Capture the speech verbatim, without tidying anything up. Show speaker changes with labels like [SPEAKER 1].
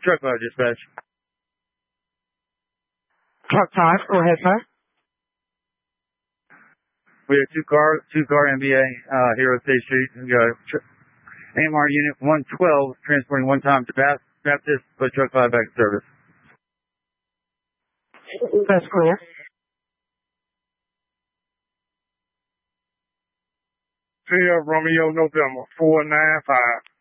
[SPEAKER 1] Truck five, dispatch.
[SPEAKER 2] Truck five, go ahead, sir.
[SPEAKER 1] We have two car, two car M B A, uh, here at State Street. We got A M R unit one twelve transporting one time to Baptist, but truck five back in service.
[SPEAKER 2] That's clear.
[SPEAKER 3] Sierra Romeo November four nine five.